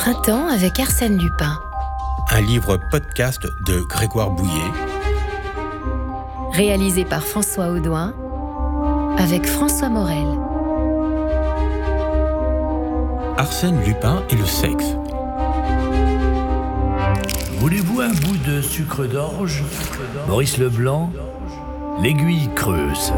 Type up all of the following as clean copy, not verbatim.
Printemps avec Arsène Lupin. Un livre podcast de Grégoire Bouillet. Réalisé par François Audouin avec François Morel. Arsène Lupin et le sexe. Voulez-vous un bout de sucre d'orge? Maurice Leblanc, L'aiguille creuse.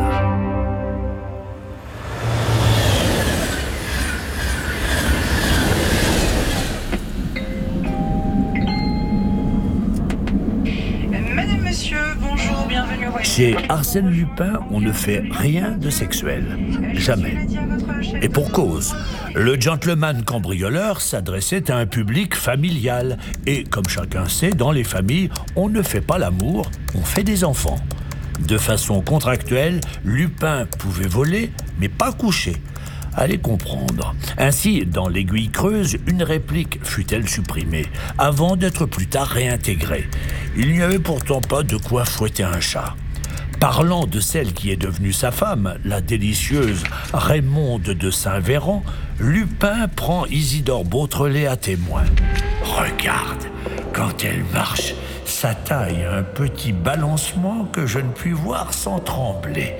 Madame, monsieur, bonjour, bienvenue au Chez Arsène Lupin, on ne fait rien de sexuel. Jamais. Et pour cause. Le gentleman cambrioleur s'adressait à un public familial. Et comme chacun sait, dans les familles, on ne fait pas l'amour, on fait des enfants. De façon contractuelle, Lupin pouvait voler, mais pas coucher. Allez comprendre. Ainsi, dans L'Aiguille creuse, une réplique fut-elle supprimée, avant d'être plus tard réintégrée. Il n'y avait pourtant pas de quoi fouetter un chat. Parlant de celle qui est devenue sa femme, la délicieuse Raymonde de Saint-Véran, Lupin prend Isidore Beautrelet à témoin. Regarde, quand elle marche, sa taille a un petit balancement que je ne puis voir sans trembler.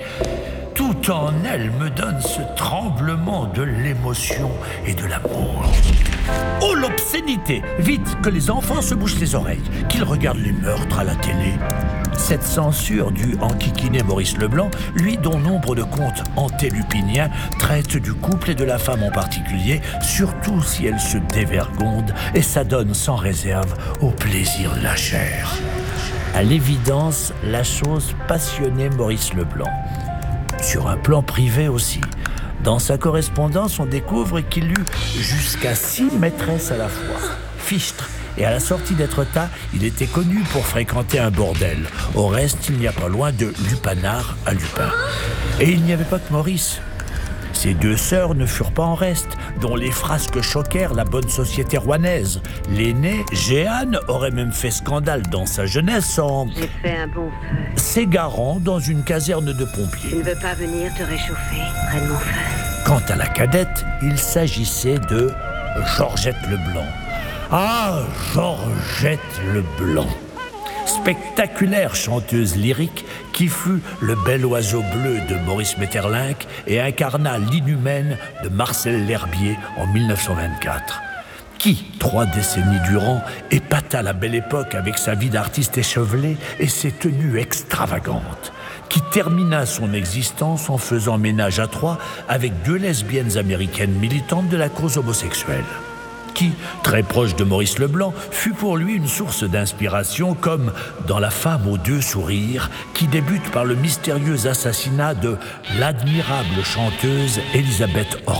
Tout en elle me donne ce tremblement de l'émotion et de l'amour. Oh, l'obscénité! Vite, que les enfants se bouchent les oreilles, qu'ils regardent les meurtres à la télé. Cette censure due enquiquiner Maurice Leblanc, lui dont nombre de contes antélupiniens traitent du couple et de la femme en particulier, surtout si elle se dévergonde et s'adonne sans réserve au plaisir de la chair. À l'évidence, la chose passionnait Maurice Leblanc. Sur un plan privé aussi. Dans sa correspondance, on découvre qu'il eut jusqu'à 6 maîtresses à la fois. Fichtre. Et à la sortie d'Étretat, il était connu pour fréquenter un bordel. Au reste, il n'y a pas loin de lupanard à Lupin. Et il n'y avait pas que Maurice. Ses 2 sœurs ne furent pas en reste, dont les frasques choquèrent la bonne société rouennaise. L'aînée, Jeanne, aurait même fait scandale dans sa jeunesse en J'ai fait un bon feu. s'égarant dans une caserne de pompiers. Tu ne veux pas venir te réchauffer près de mon feu? Quant à la cadette, il s'agissait de Georgette Leblanc. Ah, Georgette Leblanc! Spectaculaire chanteuse lyrique qui fut le bel oiseau bleu de Maurice Maeterlinck et incarna l'inhumaine de Marcel L'Herbier en 1924. Qui, 3 décennies durant, épata la belle époque avec sa vie d'artiste échevelée et ses tenues extravagantes. Qui termina son existence en faisant ménage à 3 avec 2 lesbiennes américaines militantes de la cause homosexuelle. Qui, très proche de Maurice Leblanc, fut pour lui une source d'inspiration comme dans La femme aux 2 sourires, qui débute par le mystérieux assassinat de l'admirable chanteuse Elisabeth Orr.